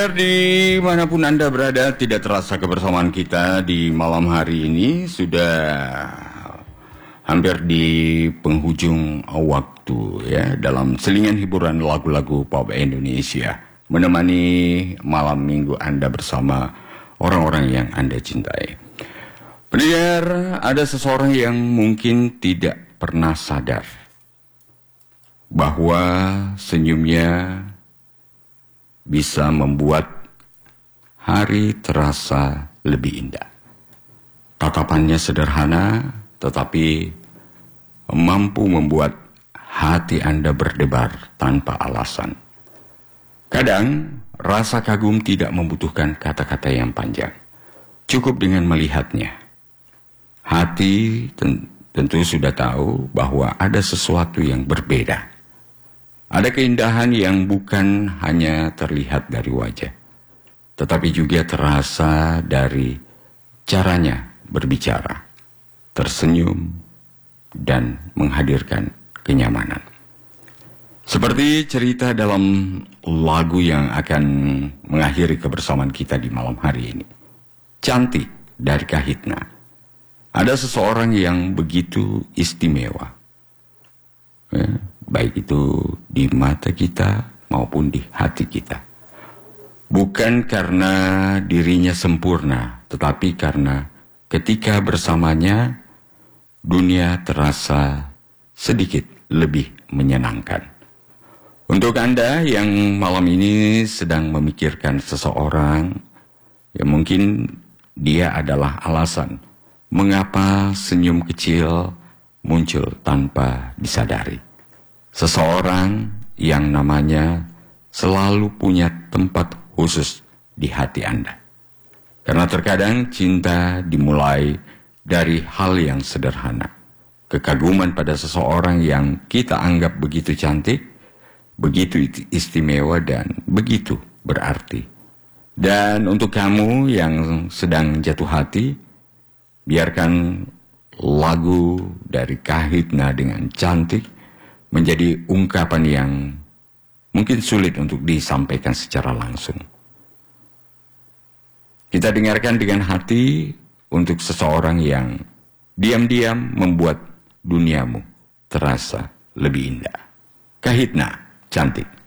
Dimanapun Anda berada, tidak terasa kebersamaan kita di malam hari ini sudah hampir di penghujung waktu ya, dalam selingan hiburan lagu-lagu pop Indonesia, menemani malam minggu Anda bersama orang-orang yang Anda cintai. Pendengar, ada seseorang yang mungkin tidak pernah sadar bahwa senyumnya bisa membuat hari terasa lebih indah. Tatapannya sederhana, tetapi mampu membuat hati Anda berdebar tanpa alasan. Kadang, rasa kagum tidak membutuhkan kata-kata yang panjang. Cukup dengan melihatnya. Hati tentu sudah tahu bahwa ada sesuatu yang berbeda. Ada keindahan yang bukan hanya terlihat dari wajah, tetapi juga terasa dari caranya berbicara, tersenyum, dan menghadirkan kenyamanan. Seperti cerita dalam lagu yang akan mengakhiri kebersamaan kita di malam hari ini. Cantik dari Kahitna. Ada seseorang yang begitu istimewa. Baik itu di mata kita maupun di hati kita. Bukan karena dirinya sempurna, tetapi karena ketika bersamanya, dunia terasa sedikit lebih menyenangkan. Untuk Anda yang malam ini sedang memikirkan seseorang, ya mungkin dia adalah alasan mengapa senyum kecil muncul tanpa disadari. Seseorang yang namanya selalu punya tempat khusus di hati Anda. Karena terkadang cinta dimulai dari hal yang sederhana. Kekaguman pada seseorang yang kita anggap begitu cantik, begitu istimewa, dan begitu berarti. Dan untuk kamu yang sedang jatuh hati, biarkan lagu dari Kahitna dengan Cantik menjadi ungkapan yang mungkin sulit untuk disampaikan secara langsung. Kita dengarkan dengan hati untuk seseorang yang diam-diam membuat duniamu terasa lebih indah. Kahitna, Cantik.